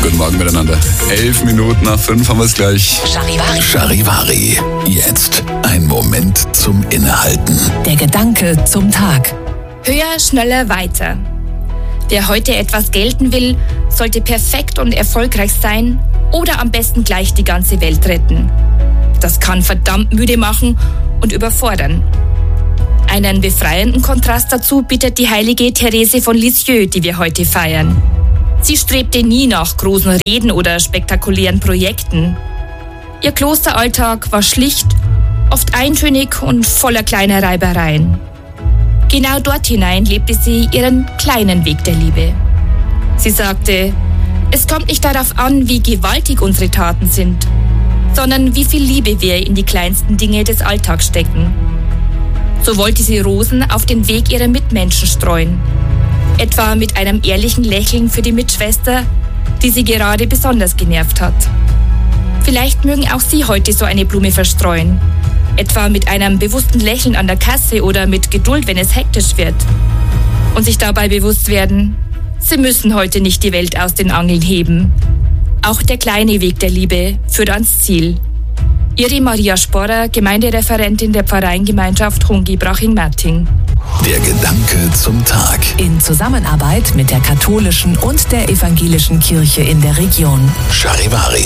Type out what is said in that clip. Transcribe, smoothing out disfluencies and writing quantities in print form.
Guten Morgen miteinander. 11 Minuten nach 5 haben wir es gleich. Charivari. Charivari. Jetzt ein Moment zum Innehalten. Der Gedanke zum Tag. Höher, schneller, weiter. Wer heute etwas gelten will, sollte perfekt und erfolgreich sein oder am besten gleich die ganze Welt retten. Das kann verdammt müde machen und überfordern. Einen befreienden Kontrast dazu bietet die heilige Therese von Lisieux, die wir heute feiern. Sie strebte nie nach großen Reden oder spektakulären Projekten. Ihr Klosteralltag war schlicht, oft eintönig und voller kleiner Reibereien. Genau dort hinein lebte sie ihren kleinen Weg der Liebe. Sie sagte, es kommt nicht darauf an, wie gewaltig unsere Taten sind, sondern wie viel Liebe wir in die kleinsten Dinge des Alltags stecken. So wollte sie Rosen auf den Weg ihrer Mitmenschen streuen. Etwa mit einem ehrlichen Lächeln für die Mitschwester, die sie gerade besonders genervt hat. Vielleicht mögen auch Sie heute so eine Blume verstreuen. Etwa mit einem bewussten Lächeln an der Kasse oder mit Geduld, wenn es hektisch wird. Und sich dabei bewusst werden, Sie müssen heute nicht die Welt aus den Angeln heben. Auch der kleine Weg der Liebe führt ans Ziel. Ihre Maria Sporrer, Gemeindereferentin der Pfarreiengemeinschaft Hungi-Braching-Merting. Der Gedanke zum Tag. In Zusammenarbeit mit der katholischen und der evangelischen Kirche in der Region. Charivari.